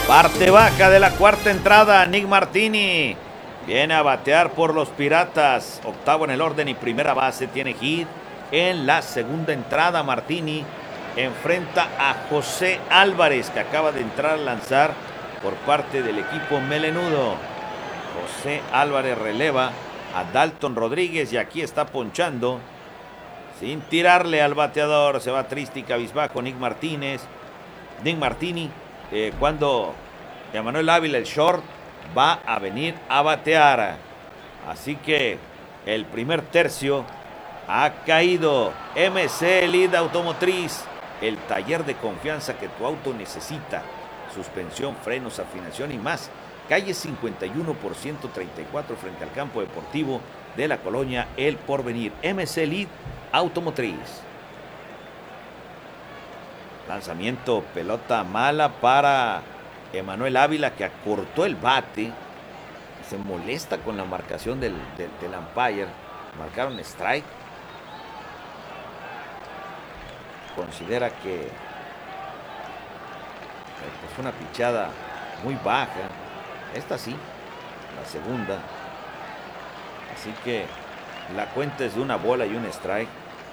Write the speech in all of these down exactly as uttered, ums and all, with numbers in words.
Parte baja de la cuarta entrada, Nick Martini viene a batear por los Piratas. Octavo en el orden y primera base tiene hit. En la segunda entrada, Martini enfrenta a José Álvarez, que acaba de entrar a lanzar por parte del equipo melenudo. José Álvarez releva a Dalton Rodríguez y aquí está ponchando sin tirarle al bateador. Se va triste y cabizbajo Nick Martínez. Nick Martini, eh, cuando Emanuel Ávila, el short, va a venir a batear. Así que el primer tercio ha caído. M C Elite Automotriz, el taller de confianza que tu auto necesita. Suspensión, frenos, afinación y más. Calle cincuenta y uno por ciento treinta y cuatro frente al campo deportivo de la colonia El Porvenir. M C Elite Automotriz. Lanzamiento, pelota mala para Emanuel Ávila, que acortó el bate. Se molesta con la marcación del, del, del umpire. Marcaron strike. Considera que fue una pichada muy baja. Esta sí, la segunda. Así que la cuenta es de una bola y un strike.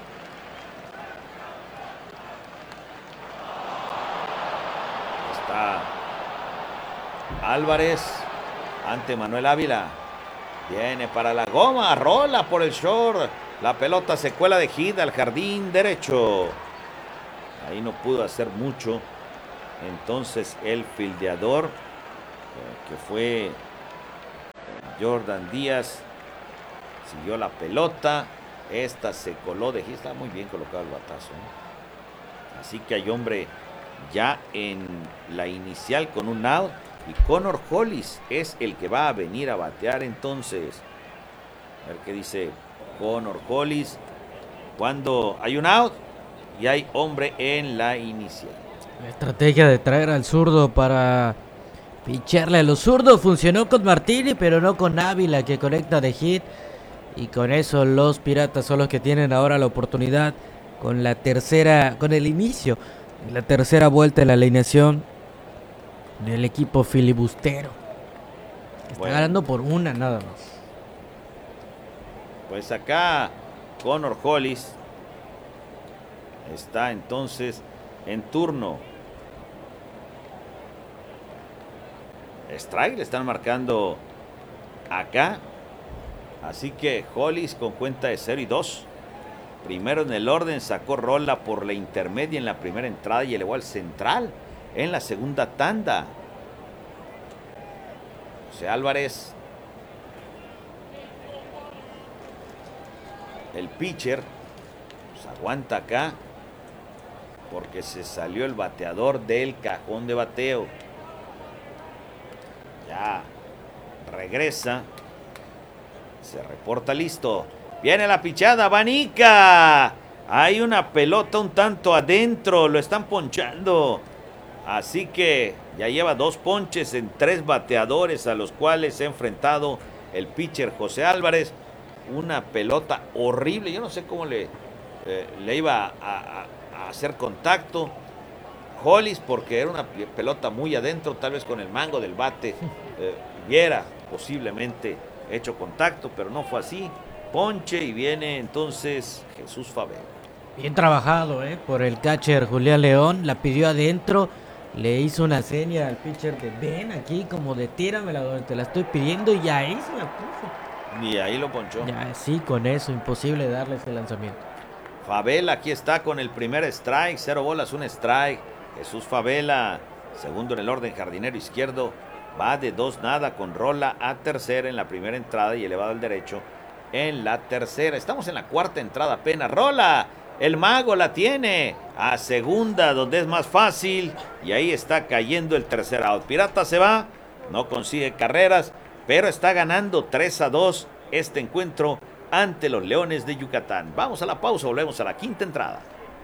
Está Álvarez ante Manuel Ávila. Viene para la goma, rola por el short. La pelota se cuela de hit al jardín derecho. Ahí no pudo hacer mucho. Entonces el fildeador, que fue Jordan Díaz, siguió la pelota. Esta se coló de hit. Está muy bien colocado el batazo, ¿eh? Así que hay hombre ya en la inicial con un out. Y Connor Hollis es el que va a venir a batear entonces. A ver qué dice Connor Hollis. Cuando hay un out y hay hombre en la inicial. La estrategia de traer al zurdo para picharle a los zurdos funcionó con Martini, pero no con Ávila, que conecta de hit. Y con eso los Piratas son los que tienen ahora la oportunidad con la tercera, con el inicio, la tercera vuelta en la alineación del equipo filibustero. Está bueno, ganando por una nada más. Pues acá Connor Hollis está entonces en turno. Strike le están marcando acá. Así que Hollis con cuenta de cero y dos. Primero en el orden, sacó rola por la intermedia en la primera entrada y elevó al central en la segunda tanda. José Álvarez, el pitcher, pues aguanta acá porque se salió el bateador del cajón de bateo. Ya regresa, se reporta listo. Viene la pichada, Vanica. Hay una pelota un tanto adentro, lo están ponchando. Así que ya lleva dos ponches en tres bateadores a los cuales se ha enfrentado el pitcher José Álvarez. Una pelota horrible, yo no sé cómo le, eh, le iba a, a, a hacer contacto Hollis, porque era una pelota muy adentro, tal vez con el mango del bate eh, hubiera posiblemente hecho contacto, pero no fue así. Ponche y viene entonces Jesús Fabel. Bien trabajado, ¿eh? Por el catcher Julián León, la pidió adentro, le hizo una seña al pitcher de ven aquí, como de tíramela donde te la estoy pidiendo, y ahí se la puso. Y ahí lo ponchó. Ya, sí, con eso, imposible darle ese lanzamiento. Favela aquí está con el primer strike, cero bolas, un strike. Jesús Favela, segundo en el orden, jardinero izquierdo, va de dos nada con rola a tercera en la primera entrada y elevado al derecho en la tercera. Estamos en la cuarta entrada apenas. Rola, el mago la tiene a segunda, donde es más fácil, y ahí está cayendo el tercer out. Pirata se va, no consigue carreras, pero está ganando tres a dos este encuentro ante los Leones de Yucatán. Vamos a la pausa, volvemos a la quinta entrada.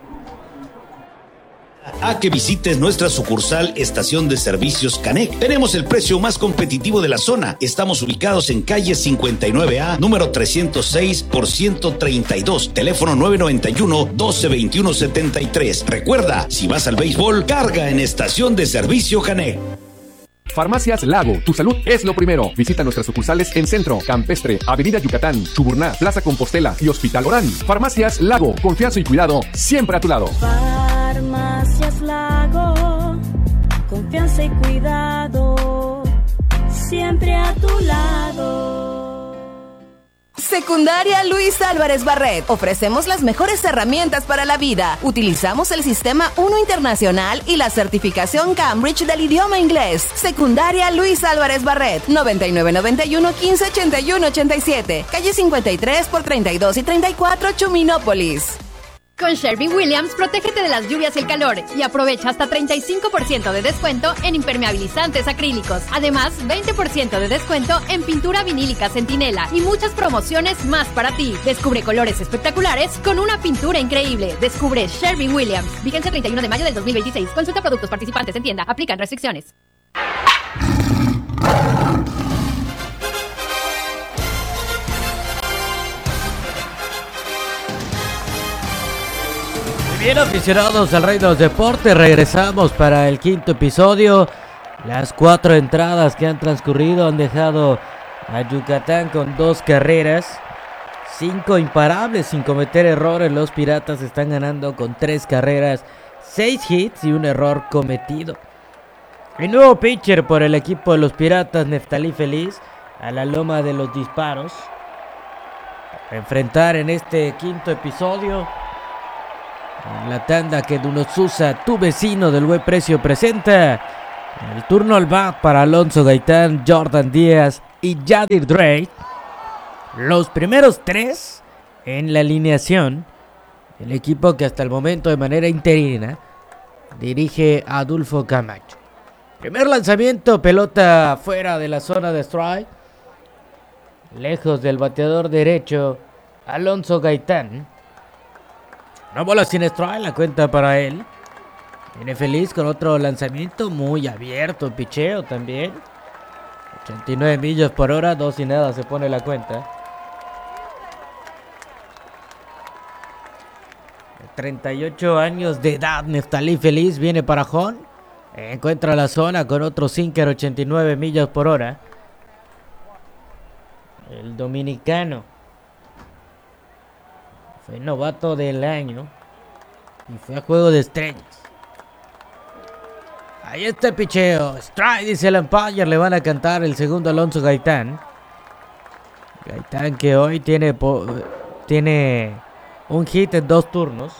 A que visites nuestra sucursal Estación de Servicios Canec. Tenemos el precio más competitivo de la zona. Estamos ubicados en calle cincuenta y nueve A, número trescientos seis por ciento treinta y dos. Teléfono nueve noventa y uno, doce veintiuno setenta y tres. Recuerda, si vas al béisbol, carga en Estación de Servicio Canec. Farmacias Lago, tu salud es lo primero. Visita nuestras sucursales en Centro, Campestre, Avenida Yucatán, Chuburná, Plaza Compostela y Hospital Orán. Farmacias Lago, confianza y cuidado siempre a tu lado. Farmacias Lago, confianza y cuidado siempre a tu lado. Secundaria Luis Álvarez Barret. Ofrecemos las mejores herramientas para la vida. Utilizamos el sistema uno Internacional y la certificación Cambridge del idioma inglés. Secundaria Luis Álvarez Barret. noventa y nueve noventa y uno quince ochenta y uno ochenta y siete. Calle cincuenta y tres por treinta y dos y treinta y cuatro, Chuminópolis. Con Sherwin-Williams, protégete de las lluvias y el calor y aprovecha hasta treinta y cinco por ciento de descuento en impermeabilizantes acrílicos. Además, veinte por ciento de descuento en pintura vinílica Centinela y muchas promociones más para ti. Descubre colores espectaculares con una pintura increíble. Descubre Sherwin-Williams. Vigencia treinta y uno de mayo del dos mil veintiséis. Consulta productos participantes en tienda. Aplican restricciones. Bien, aficionados al Rey de los Deportes, regresamos para el quinto episodio. Las cuatro entradas que han transcurrido han dejado a Yucatán con dos carreras, cinco imparables sin cometer errores. Los Piratas están ganando con tres carreras, seis hits y un error cometido. El nuevo pitcher por el equipo de los Piratas, Neftalí Feliz, a la loma de los disparos. A enfrentar en este quinto episodio en la tanda que Dunosusa, tu vecino del buen precio, presenta. El turno al bat para Alonso Gaitán, Jordan Díaz y Yadir Drake. Los primeros tres en la alineación. El equipo que hasta el momento de manera interina dirige a Adolfo Camacho. Primer lanzamiento, pelota fuera de la zona de strike. Lejos del bateador derecho, Alonso Gaitán. Una bola sin strike, la cuenta para él. Viene Feliz con otro lanzamiento muy abierto, picheo también. ochenta y nueve millas por hora, dos y nada se pone la cuenta. treinta y ocho años de edad, Neftalí Feliz viene para home. Encuentra la zona con otro sinker, ochenta y nueve millas por hora. El dominicano fue novato del año y fue a Juego de Estrellas. Ahí está el picheo. Strike, dice el umpire. Le van a cantar el segundo Alonso Gaitán. Gaitán que hoy tiene, po- tiene un hit en dos turnos.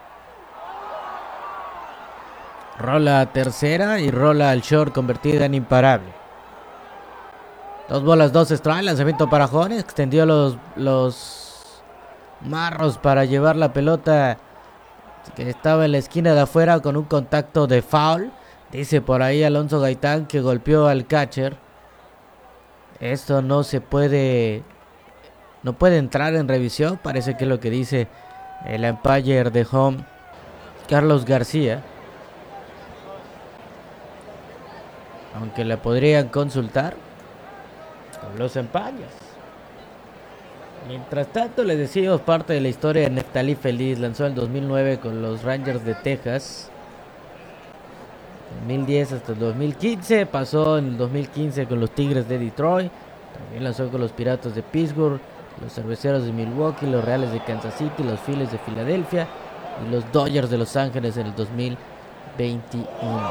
Rola a tercera y rola al short, convertida en imparable. Dos bolas, dos strike. Lanzamiento para Jones. Extendió los... los marros para llevar la pelota que estaba en la esquina de afuera con un contacto de foul. Dice por ahí Alonso Gaitán que golpeó al catcher. Esto no se puede, no puede entrar en revisión. Parece que es lo que dice el umpire de home, Carlos García. Aunque la podrían consultar con los umpires. Mientras tanto, les decimos parte de la historia de Neftalí Feliz. Lanzó en el dos mil nueve con los Rangers de Texas. dos mil diez hasta el dos mil quince. Pasó en el dos mil quince con los Tigres de Detroit. También lanzó con los Piratas de Pittsburgh, los Cerveceros de Milwaukee, los Reales de Kansas City, los Phillies de Filadelfia y los Dodgers de Los Ángeles en el dos mil veintiuno.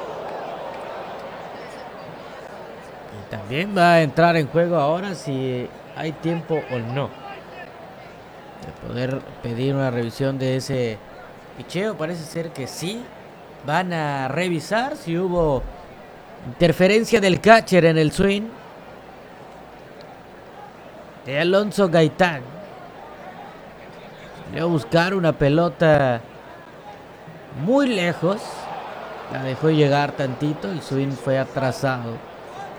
Y también va a entrar en juego ahora si hay tiempo o no de poder pedir una revisión de ese picheo. Parece ser que sí. Van a revisar si hubo interferencia del catcher en el swing de Alonso Gaitán. Salió a buscar una pelota muy lejos, la dejó llegar tantito, el swing fue atrasado.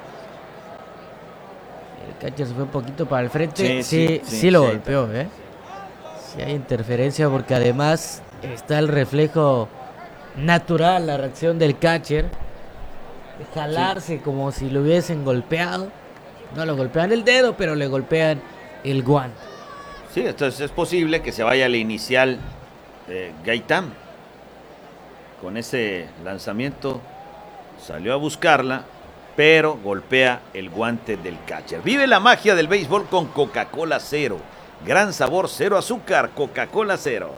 El catcher se fue un poquito para el frente. Sí, sí, sí, sí, sí lo sí, golpeó, ¿eh? Sí hay interferencia porque además está el reflejo natural, la reacción del catcher, de jalarse sí. como si lo hubiesen golpeado. No lo golpean el dedo, pero le golpean el guante. Sí, entonces es posible que se vaya a la inicial eh, Gaitán. Con ese lanzamiento salió a buscarla pero golpea el guante del catcher. Vive la magia del béisbol con Coca-Cola Cero. Gran sabor, cero azúcar, Coca-Cola Cero.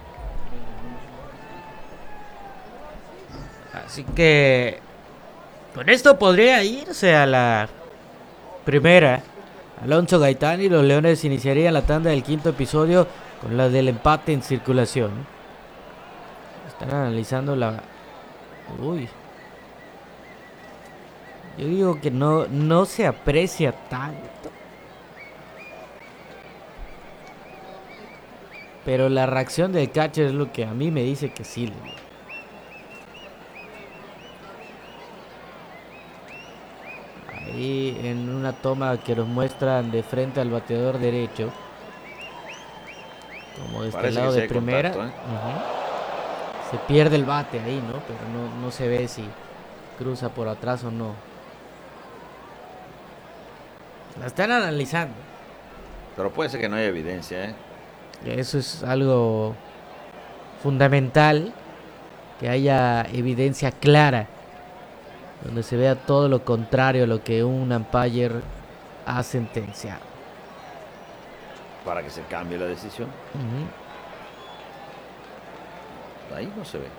Así que con esto podría irse a la primera. Alonso Gaitán y los Leones iniciarían la tanda del quinto episodio con la del empate en circulación. Están analizando la... Uy. Yo digo que no, no se aprecia tanto. Pero la reacción del catcher es lo que a mí me dice que sí. Ahí en una toma que nos muestran de frente al bateador derecho. Como de este lado de primera. Contacto, ¿eh? Uh-huh. Se pierde el bate ahí, ¿no? Pero no, no se ve si cruza por atrás o no. La están analizando. Pero puede ser que no haya evidencia, ¿eh? Eso es algo fundamental, que haya evidencia clara, donde se vea todo lo contrario a lo que un umpire ha sentenciado. Para que se cambie la decisión. Uh-huh. Ahí no se ve.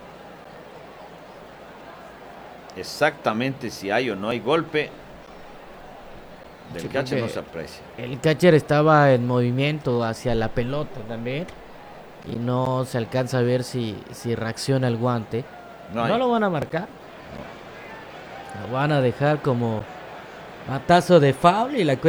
Exactamente si hay o no hay golpe. Del catcher no se aprecia. El catcher estaba en movimiento hacia la pelota también. Y no se alcanza a ver si, si reacciona el guante. No, no lo van a marcar. No. Lo van a dejar como batazo de foul y la